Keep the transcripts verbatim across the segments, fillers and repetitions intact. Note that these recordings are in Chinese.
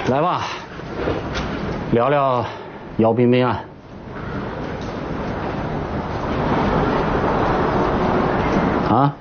来吧，聊聊姚彬彬案。啊？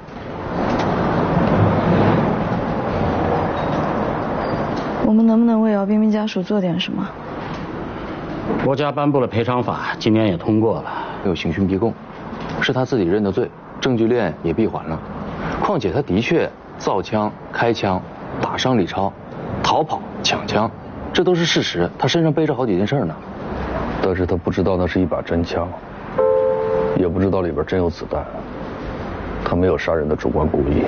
我们能不能为姚彬彬家属做点什么？ 国家颁布了赔偿法，今年也通过了。 有刑讯逼供，是他自己认的罪，证据链也闭环了。况且他的确造枪、开枪、打伤李超、逃跑、抢枪，这都是事实。他身上背着好几件事呢。 但是他不知道那是一把真枪，也不知道里边真有子弹。他没有杀人的主观故意。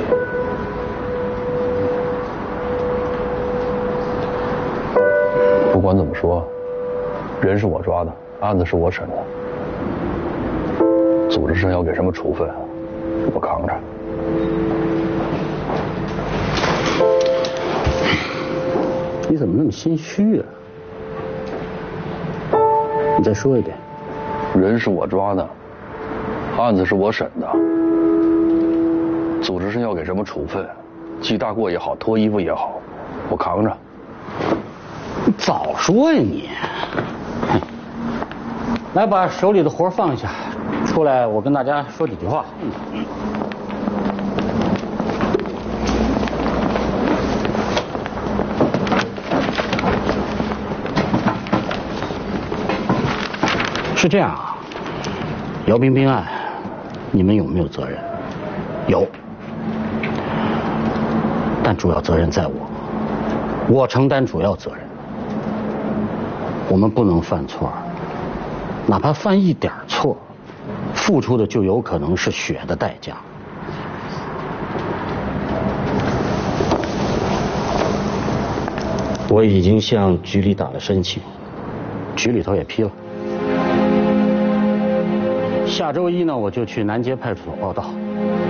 不管怎么说，人是我抓的，案子是我审的，组织上要给什么处分，我扛着。 你怎么那么心虚啊？你再说一遍。 人是我抓的，案子是我审的，组织上要给什么处分，记大过也好，脱衣服也好，我扛着。 你早说呀你！来，把手里的活放下，出来，我跟大家说几句话。是这样啊，姚彬彬案，你们有没有责任？有，但主要责任在我，我承担主要责任。我们不能犯错，哪怕犯一点错，付出的就有可能是血的代价。我已经向局里打了申请，局里头也批了。下周一呢，我就去南街派出所报到。